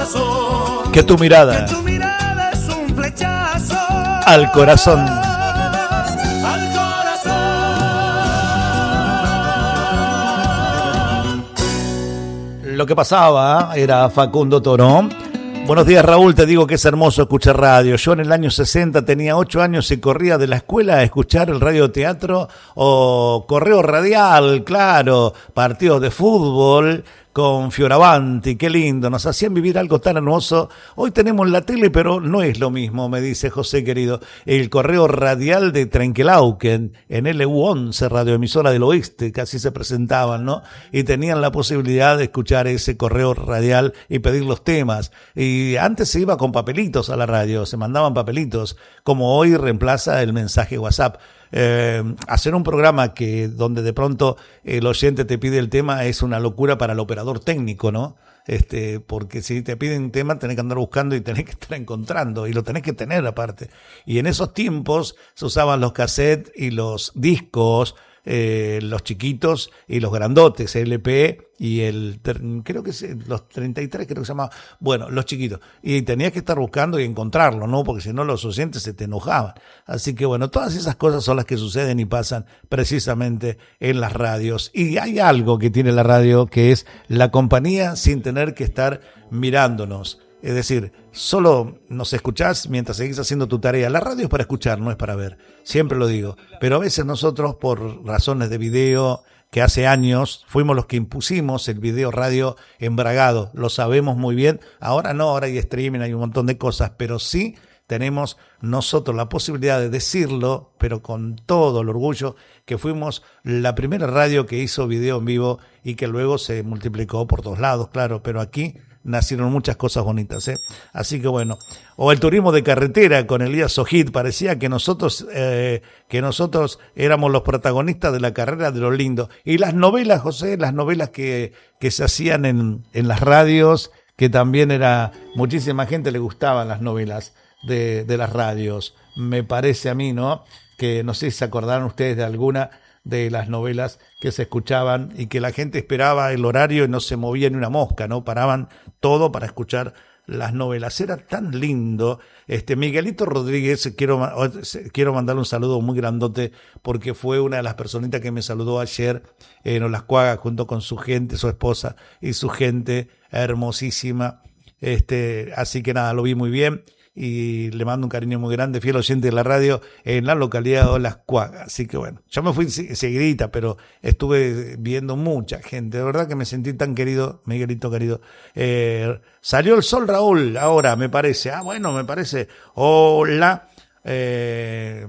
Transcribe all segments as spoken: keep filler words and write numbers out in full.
corazón. Que tu mirada, que tu mirada es un flechazo al corazón. Al corazón. Lo que pasaba era Facundo Toro. Buenos días, Raúl, te digo que es hermoso escuchar radio. Yo en el año sesenta tenía ocho años y corría de la escuela a escuchar el radioteatro o correo radial, claro, partidos de fútbol con Fioravanti, qué lindo, nos hacían vivir algo tan hermoso. Hoy tenemos la tele, pero no es lo mismo, me dice José querido. El correo radial de Trenquelauquen, en L U once, radioemisora del oeste, que así se presentaban, ¿no? Y tenían la posibilidad de escuchar ese correo radial y pedir los temas. Y antes se iba con papelitos a la radio, se mandaban papelitos, como hoy reemplaza el mensaje WhatsApp. Eh, hacer un programa que donde de pronto el oyente te pide el tema es una locura para el operador técnico, ¿no? Este, porque si te piden tema tenés que andar buscando y tenés que estar encontrando y lo tenés que tener aparte. Y en esos tiempos se usaban los cassettes y los discos, eh, los chiquitos y los grandotes, L P y el, creo que es los treinta y tres, creo que se llamaba, bueno, los chiquitos. Y tenías que estar buscando y encontrarlo, ¿no? Porque si no los oyentes se te enojaban. Así que bueno, todas esas cosas son las que suceden y pasan precisamente en las radios. Y hay algo que tiene la radio que es la compañía sin tener que estar mirándonos. Es decir, solo nos escuchás mientras seguís haciendo tu tarea. La radio es para escuchar, no es para ver. Siempre lo digo. Pero a veces nosotros, por razones de video, que hace años fuimos los que impusimos el video radio embragado. Lo sabemos muy bien. Ahora no, ahora hay streaming, hay un montón de cosas. Pero sí tenemos nosotros la posibilidad de decirlo, pero con todo el orgullo, que fuimos la primera radio que hizo video en vivo y que luego se multiplicó por todos lados, claro. Pero aquí nacieron muchas cosas bonitas, ¿eh? Así que bueno, o el turismo de carretera con Elías Ojid, parecía que nosotros eh, que nosotros éramos los protagonistas de la carrera de lo lindo. Y las novelas, José, las novelas que, que se hacían en, en las radios, que también era, muchísima gente le gustaban las novelas de, de las radios, me parece a mí, ¿no? Que no sé si se acordaron ustedes de alguna de las novelas que se escuchaban y que la gente esperaba el horario y no se movía ni una mosca, ¿no? Paraban todo para escuchar las novelas. Era tan lindo. Este Miguelito Rodríguez, quiero, quiero mandarle un saludo muy grandote porque fue una de las personitas que me saludó ayer en Olascuaga junto con su gente, su esposa y su gente hermosísima. Este, así que nada, lo vi muy bien. Y le mando un cariño muy grande, fiel oyente de la radio en la localidad de Olascuaga. Así que bueno, yo me fui seguidita, pero estuve viendo mucha gente. De verdad que me sentí tan querido, Miguelito querido. Eh, salió el sol, Raúl, ahora me parece. Ah, bueno, me parece. Hola. Eh,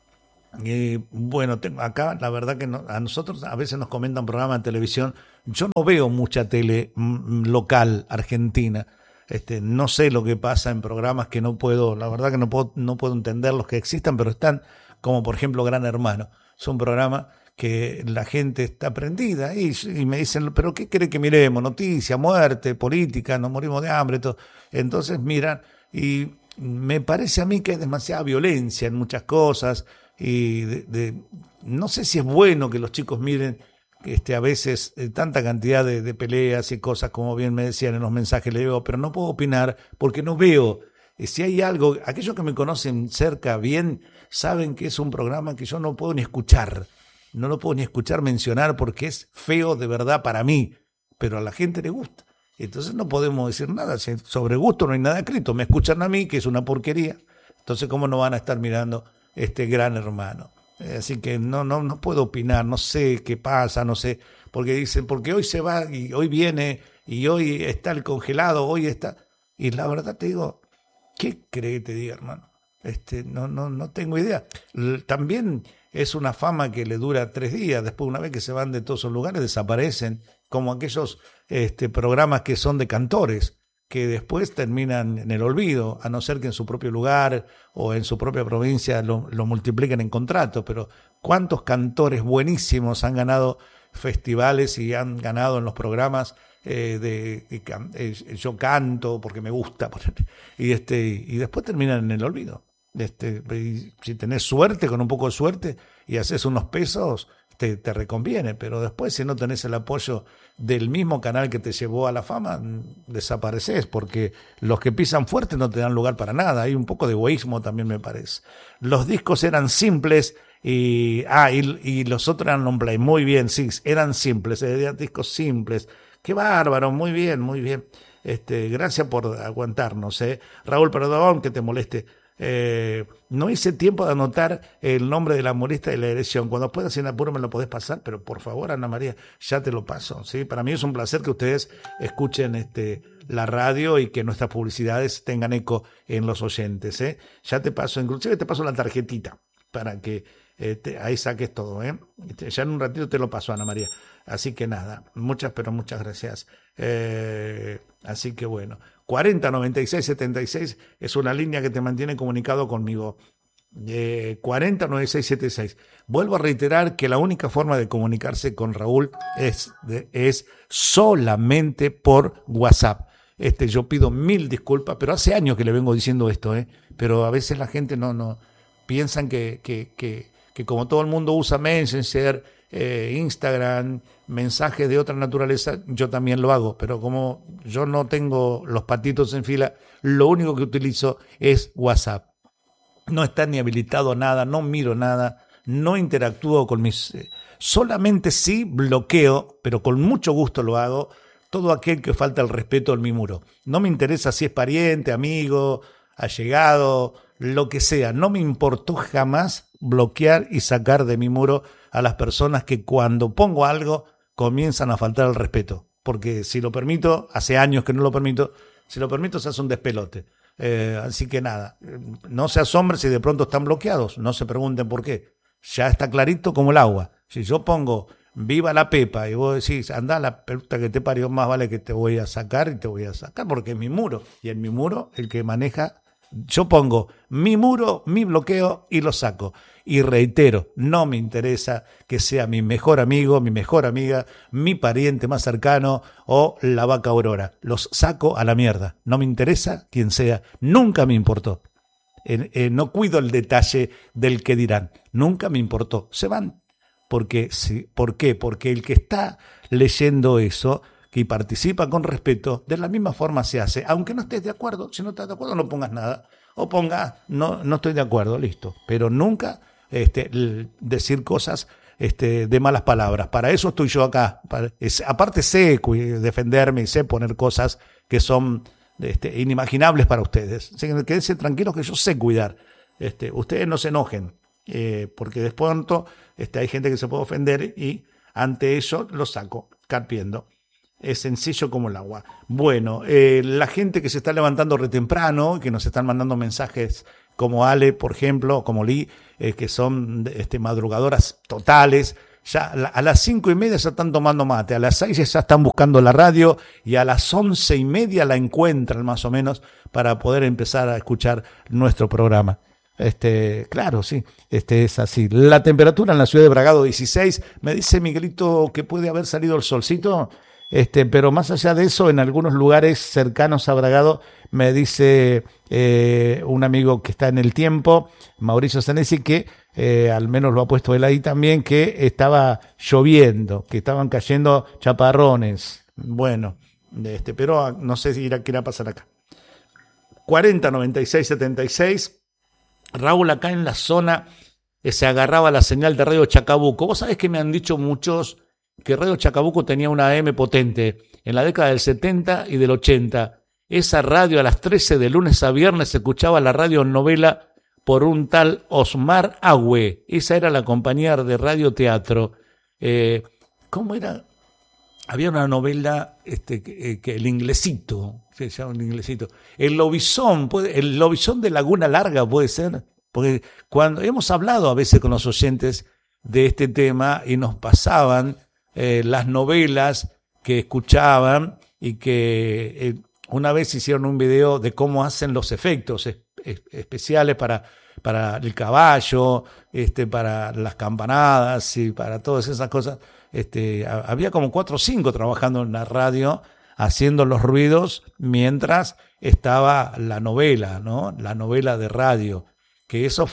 y bueno, tengo acá, la verdad que no, a nosotros a veces nos comentan programas de televisión. Yo no veo mucha tele m, local argentina. Este, no sé lo que pasa en programas que no puedo, la verdad que no puedo, no puedo entender los que existan, pero están, como por ejemplo Gran Hermano. Es un programa que la gente está prendida y, y me dicen, pero ¿qué cree que miremos? Noticia, muerte, política, nos morimos de hambre, todo. Entonces miran y me parece a mí que hay demasiada violencia en muchas cosas y de, de, no sé si es bueno que los chicos miren Este, a veces eh, tanta cantidad de, de peleas y cosas, como bien me decían en los mensajes, le digo, pero no puedo opinar porque no veo. Eh, si hay algo, aquellos que me conocen cerca bien, saben que es un programa que yo no puedo ni escuchar, no lo puedo ni escuchar mencionar porque es feo de verdad para mí, pero a la gente le gusta. Entonces no podemos decir nada, sobre gusto no hay nada escrito, me escuchan a mí, que es una porquería, entonces ¿cómo no van a estar mirando este Gran Hermano? Así que no, no, no puedo opinar, no sé qué pasa, no sé, porque dicen, porque hoy se va y hoy viene y hoy está el congelado, hoy está, y la verdad te digo, ¿qué cree que te diga, hermano? Este, no, no, no tengo idea. También es una fama que le dura tres días, después una vez que se van de todos esos lugares desaparecen, como aquellos este, programas que son de cantores, que después terminan en el olvido, a no ser que en su propio lugar o en su propia provincia lo, lo multipliquen en contratos, pero ¿cuántos cantores buenísimos han ganado festivales y han ganado en los programas eh, de, de eh, yo canto porque me gusta, y, este, y después terminan en el olvido? Este, si tenés suerte, con un poco de suerte, y haces unos pesos, te, te reconviene, pero después si no tenés el apoyo del mismo canal que te llevó a la fama, desapareces, porque los que pisan fuerte no te dan lugar para nada. Hay un poco de egoísmo también, me parece. Los discos eran simples y ah y, y los otros eran long play, muy bien, sí, eran simples, eran discos simples. Qué bárbaro, muy bien, muy bien. Este, gracias por aguantarnos, eh. Raúl, perdón que te moleste. Eh, no hice tiempo de anotar el nombre de la humorista de la elección. Cuando puedas, sin apuro, me lo podés pasar, pero por favor, Ana María, ya te lo paso, ¿sí? Para mí es un placer que ustedes escuchen este la radio y que nuestras publicidades tengan eco en los oyentes, ¿eh? Ya te paso, inclusive te paso la tarjetita para que eh, te, ahí saques todo, ¿eh? Ya en un ratito te lo paso, Ana María. Así que nada, muchas, pero muchas gracias. Eh, así que bueno, cuarenta noventa y seis setenta y seis es una línea que te mantiene comunicado conmigo. Eh, cuarenta noventa y seis setenta y seis. Vuelvo a reiterar que la única forma de comunicarse con Raúl es, de, es solamente por WhatsApp. Este, yo pido mil disculpas, pero hace años que le vengo diciendo esto, ¿eh? Pero a veces la gente no, no piensan que, que, que, que como todo el mundo usa Messenger, eh, Instagram, mensajes de otra naturaleza, yo también lo hago, pero como yo no tengo los patitos en fila, lo único que utilizo es WhatsApp. No está ni habilitado nada, no miro nada, no interactúo con mis... Eh, solamente sí bloqueo, pero con mucho gusto lo hago, todo aquel que falta el respeto en mi muro. No me interesa si es pariente, amigo, allegado, lo que sea. No me importó jamás bloquear y sacar de mi muro a las personas que cuando pongo algo comienzan a faltar el respeto. Porque si lo permito, hace años que no lo permito, si lo permito se hace un despelote. Eh, así que nada, no se asombren si de pronto están bloqueados, no se pregunten por qué. Ya está clarito como el agua. Si yo pongo viva la Pepa y vos decís anda la puta que te parió, más vale que te voy a sacar y te voy a sacar porque es mi muro. Y en mi muro el que maneja, yo pongo mi muro, mi bloqueo y lo saco. Y reitero, no me interesa que sea mi mejor amigo, mi mejor amiga, mi pariente más cercano o la vaca Aurora. Los saco a la mierda. No me interesa quién sea. Nunca me importó. Eh, eh, no cuido el detalle del que dirán. Nunca me importó. Se van. Porque, sí, ¿por qué? Porque el que está leyendo eso, que participa con respeto, de la misma forma se hace. Aunque no estés de acuerdo, si no estás de acuerdo no pongas nada. O pongas, no, no estoy de acuerdo, listo. Pero nunca este, decir cosas este, de malas palabras. Para eso estoy yo acá. Para, es, aparte sé defenderme y sé poner cosas que son este, inimaginables para ustedes. Así que quédense tranquilos que yo sé cuidar. Este, ustedes no se enojen. Eh, porque de pronto este, hay gente que se puede ofender y ante eso lo saco, carpiendo. Es sencillo como el agua. Bueno, eh, la gente que se está levantando re temprano, que nos están mandando mensajes como Ale, por ejemplo, como Lee, eh, que son este, madrugadoras totales, ya a las cinco y media ya están tomando mate, a las seis ya están buscando la radio y a las once y media la encuentran más o menos para poder empezar a escuchar nuestro programa. Este, claro, sí, este es así. La temperatura en la ciudad de Bragado dieciséis, me dice Miguelito que puede haber salido el solcito, este, pero más allá de eso, en algunos lugares cercanos a Bragado, me dice eh, un amigo que está en el tiempo, Mauricio Senesi, que eh, al menos lo ha puesto él ahí también, que estaba lloviendo, que estaban cayendo chaparrones. Bueno, este, pero no sé si irá, qué irá a pasar acá. cuarenta noventa y seis setenta y seis. Raúl, acá en la zona eh, se agarraba la señal de Radio Chacabuco. Vos sabés que me han dicho muchos que Radio Chacabuco tenía una A M potente en la década del setenta y del ochenta. Esa radio a las trece de lunes a viernes se escuchaba la radio novela por un tal Osmar Agüe. Esa era la compañía de Radio Teatro. Eh, ¿Cómo era? Había una novela, este, que, que el inglesito, se llama el inglesito, el lobizón, puede, el lobizón de Laguna Larga puede ser, porque cuando hemos hablado a veces con los oyentes de este tema y nos pasaban eh, las novelas que escuchaban y que eh, una vez hicieron un video de cómo hacen los efectos es, es, especiales para, para el caballo, este, para las campanadas y para todas esas cosas. Este, había como cuatro o cinco trabajando en la radio haciendo los ruidos mientras estaba la novela, ¿no? La novela de radio, que eso fue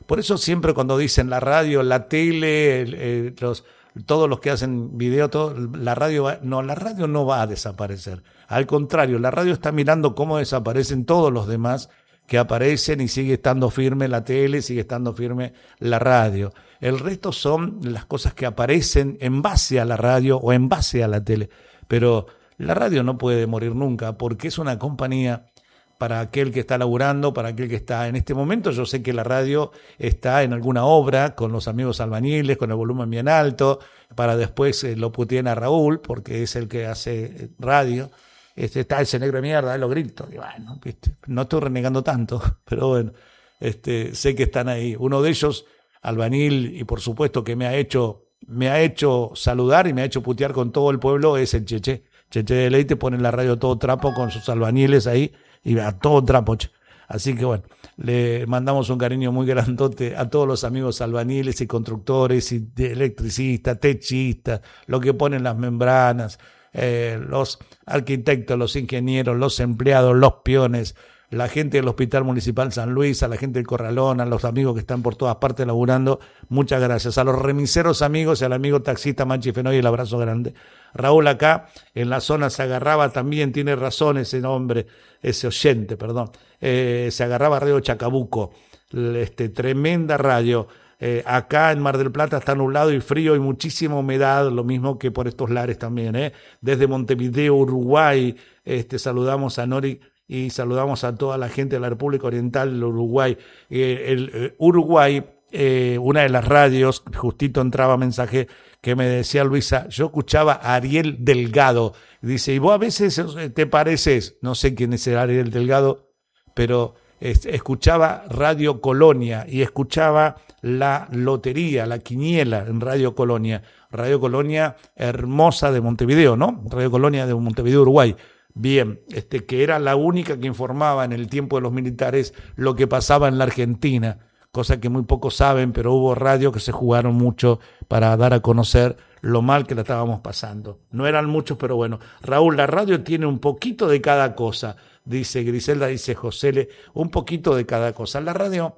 Por eso siempre cuando dicen la radio, la tele, el, el, los, todos los que hacen video, todo, la radio va, no, la radio no va a desaparecer. Al contrario, la radio está mirando cómo desaparecen todos los demás que aparecen y sigue estando firme la tele, sigue estando firme la radio. El resto son las cosas que aparecen en base a la radio o en base a la tele. Pero la radio no puede morir nunca porque es una compañía para aquel que está laburando, para aquel que está en este momento. Yo sé que la radio está en alguna obra con los amigos albañiles, con el volumen bien alto, para después eh, lo puteen a Raúl, porque es el que hace radio. Este, está ese negro de mierda, lo grito. Y bueno, ¿viste? No estoy renegando tanto, pero bueno, este, sé que están ahí. Uno de ellos, albañil, y por supuesto que me ha hecho, me ha hecho saludar y me ha hecho putear con todo el pueblo, es el Cheche. Cheche de Leite pone en la radio todo trapo con sus albañiles ahí, y a todo trapo. Así que bueno, le mandamos un cariño muy grandote a todos los amigos albañiles y constructores y electricistas, techistas, los que ponen las membranas, eh, los arquitectos, los ingenieros, los empleados, los peones, la gente del Hospital Municipal San Luis, a la gente del Corralón, a los amigos que están por todas partes laburando, muchas gracias. A los remiseros amigos y al amigo taxista Manchi Fenoy, el abrazo grande. Raúl acá en la zona se agarraba también, tiene razón ese nombre, ese oyente, perdón, eh, se agarraba Radio Chacabuco, este, tremenda radio. Eh, acá en Mar del Plata está nublado y frío y muchísima humedad, lo mismo que por estos lares también. Eh. Desde Montevideo, Uruguay, este, saludamos a Nori y saludamos a toda la gente de la República Oriental del Uruguay. Eh, el eh, Uruguay, eh, una de las radios, justito entraba mensaje que me decía Luisa, yo escuchaba a Ariel Delgado. Dice, y vos a veces te pareces, no sé quién es el Ariel Delgado, pero escuchaba Radio Colonia y escuchaba la lotería, la quiniela en Radio Colonia. Radio Colonia hermosa de Montevideo, ¿no? Radio Colonia de Montevideo, Uruguay. Bien, este, que era la única que informaba en el tiempo de los militares lo que pasaba en la Argentina, cosa que muy pocos saben, pero hubo radios que se jugaron mucho para dar a conocer lo mal que la estábamos pasando. No eran muchos, pero bueno. Raúl, la radio tiene un poquito de cada cosa, dice Griselda, dice José, un poquito de cada cosa. La radio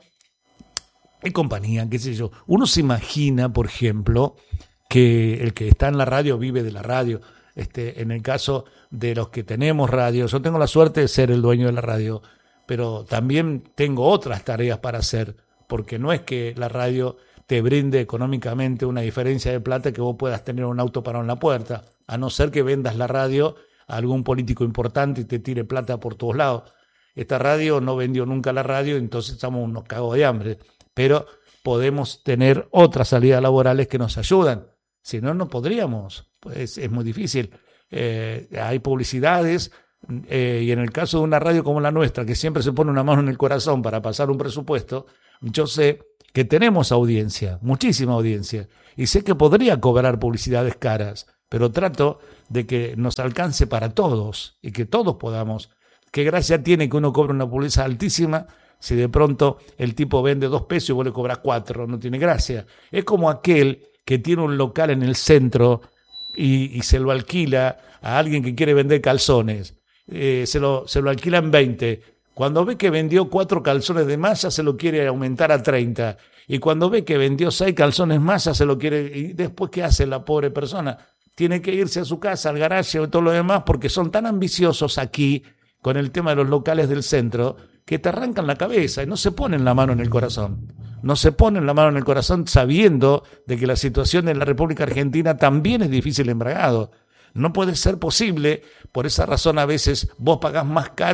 es compañía, qué sé yo. Uno se imagina, por ejemplo, que el que está en la radio vive de la radio. Este, en el caso de los que tenemos radio, yo tengo la suerte de ser el dueño de la radio, pero también tengo otras tareas para hacer, porque no es que la radio te brinde económicamente una diferencia de plata que vos puedas tener un auto parado en la puerta, a no ser que vendas la radio a algún político importante y te tire plata por todos lados. Esta radio no vendió nunca la radio, entonces estamos unos cagos de hambre, pero podemos tener otras salidas laborales que nos ayudan, si no, no podríamos, pues es muy difícil. Eh, hay publicidades, eh, y en el caso de una radio como la nuestra, que siempre se pone una mano en el corazón para pasar un presupuesto, yo sé que tenemos audiencia, muchísima audiencia, y sé que podría cobrar publicidades caras, pero trato de que nos alcance para todos y que todos podamos. ¿Qué gracia tiene que uno cobre una publicidad altísima si de pronto el tipo vende dos pesos y vos le cobras cuatro? No tiene gracia. Es como aquel que tiene un local en el centro y, y se lo alquila a alguien que quiere vender calzones. Eh, se, lo, se lo alquila en veinte. Cuando ve que vendió cuatro calzones de más, ya se lo quiere aumentar a treinta. Y cuando ve que vendió seis calzones más, ya se lo quiere... ¿Y después qué hace la pobre persona? Tiene que irse a su casa, al garaje o todo lo demás, porque son tan ambiciosos aquí con el tema de los locales del centro que te arrancan la cabeza y no se ponen la mano en el corazón. No se ponen la mano en el corazón sabiendo de que la situación en la República Argentina también es difícil en Bragado. No puede ser posible, por esa razón a veces vos pagás más caro